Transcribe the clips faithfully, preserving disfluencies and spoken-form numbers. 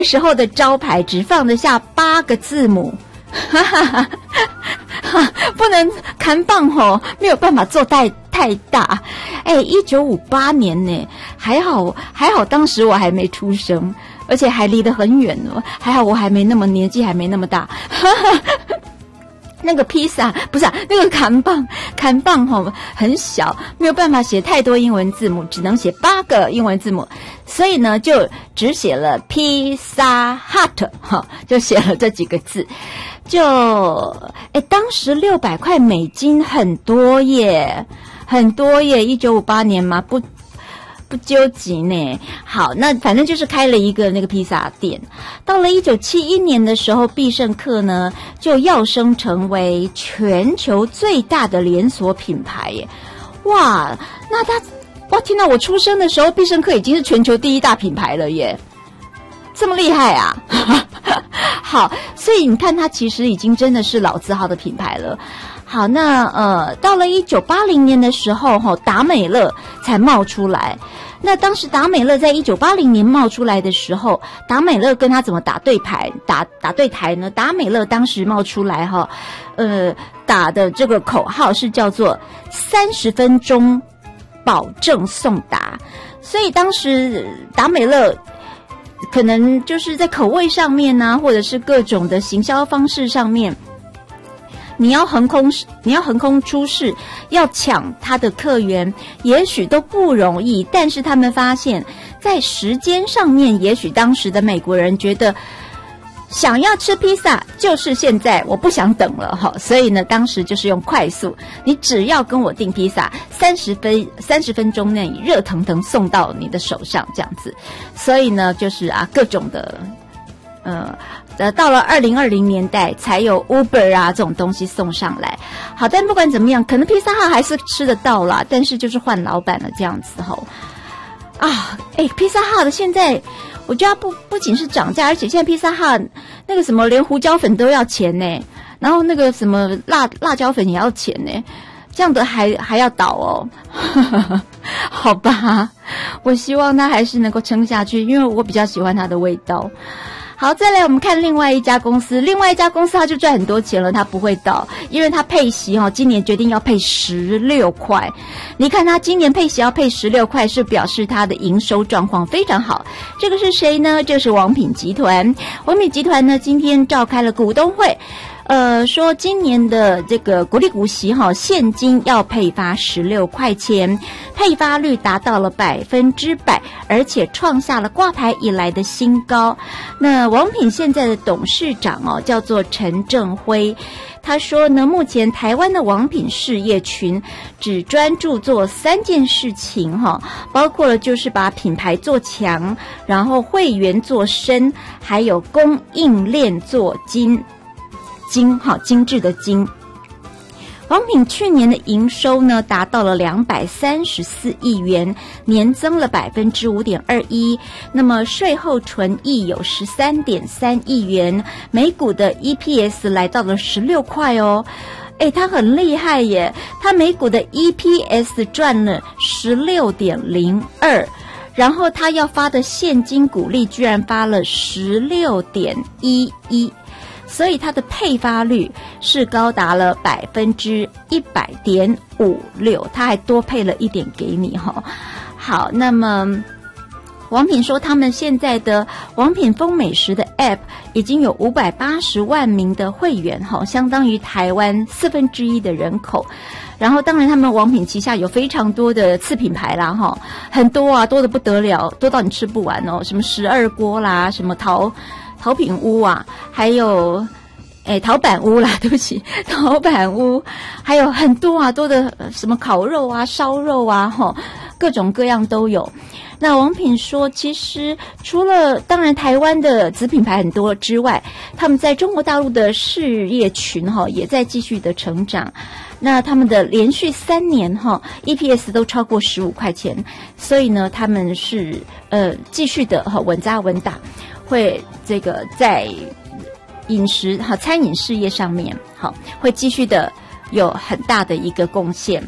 时候的招牌只放得下八个字母，哈哈哈哈，不能看棒吼，没有办法做太太大。哎，一九五八年呢，还好还好，当时我还没出生，而且还离得很远哦，还好我还没那么年纪还没那么大，哈哈。那个披萨不是啊，那个看棒看棒吼很小，没有办法写太多英文字母，只能写八个英文字母，所以呢就只写了披萨 hut 哈，就写了这几个字。就哎，当时六百块美金很多耶，很多耶，一九五八年嘛，不。不纠结呢。好，那反正就是开了一个那个披萨店。到了一九七一年的时候，必胜客呢就跃升成为全球最大的连锁品牌耶。哇，那他哇天哪，我出生的时候必胜客已经是全球第一大品牌了耶，这么厉害啊。好，所以你看它其实已经真的是老字号的品牌了。好，那呃，到了一九八零年的时候，哈，达美乐才冒出来。那当时达美乐在一九八零年冒出来的时候，达美乐跟他怎么打对牌、打打对台呢？达美乐当时冒出来哈，呃，打的这个口号是叫做三十分钟保证送达，所以当时达美乐可能就是在口味上面呢、啊，或者是各种的行销方式上面。你要横空，你要横空出世，要抢他的客源，也许都不容易。但是他们发现，在时间上面，也许当时的美国人觉得，想要吃披萨就是现在，我不想等了哈。所以呢，当时就是用快速，你只要跟我订披萨，三十分三十分钟内热腾腾送到你的手上这样子。所以呢，就是啊，各种的，呃。呃，到了二零二零年代才有 Uber 啊这种东西送上来。好，但不管怎么样，可能披萨哈还是吃得到啦，但是就是换老板了这样子吼。啊，哎，披萨哈的现在，我觉得不不仅是涨价，而且现在披萨哈那个什么连胡椒粉都要钱呢，然后那个什么辣辣椒粉也要钱呢，这样的还还要倒哦。好吧，我希望它还是能够撑下去，因为我比较喜欢它的味道。好，再来我们看另外一家公司，另外一家公司它就赚很多钱了，它不会倒，因为它配息哦，今年决定要配十六块。你看它今年配息要配十六块，是表示它的营收状况非常好。这个是谁呢？这是王品集团。王品集团呢，今天召开了股东会。呃，说今年的这个股利股息哈，现金要配发十六块钱，配发率达到了百分之百，而且创下了挂牌以来的新高。那王品现在的董事长哦，叫做陈正辉，他说呢，目前台湾的王品事业群只专注做三件事情哈，包括了就是把品牌做强，然后会员做深，还有供应链做精。精好精致的精。王品去年的营收呢达到了两百三十四亿元，年增了百分之五点二一。那么税后纯益有十三点三亿元，每股的 E P S 来到了十六块哦。哎，他很厉害耶，他每股的 E P S 赚了十六点零二。然后他要发的现金股利居然发了十六点一一。所以它的配发率是高达了百分之一百点五六，它还多配了一点给你哈。好，那么王品说，他们现在的王品丰美食的 App 已经有五百八十万名的会员哈，相当于台湾四分之一的人口。然后，当然他们王品旗下有非常多的次品牌啦哈，很多啊，多得不得了，多到你吃不完哦，什么十二锅啦，什么陶。陶品屋啊，还有，诶，陶板屋啦，对不起，陶板屋，还有很多啊，多的什么烤肉啊、烧肉啊，哈，各种各样都有。那王品说，其实除了当然台湾的子品牌很多之外，他们在中国大陆的事业群哈也在继续的成长。那他们的连续三年哈 E P S 都超过十五块钱，所以呢，他们是呃继续的哈稳扎稳打。会这个在饮食和餐饮事业上面，好，会继续的有很大的一个贡献。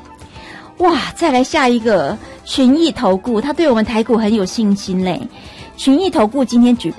哇，再来下一个群益投顾，他对我们台股很有信心嘞。 群益投顾今天举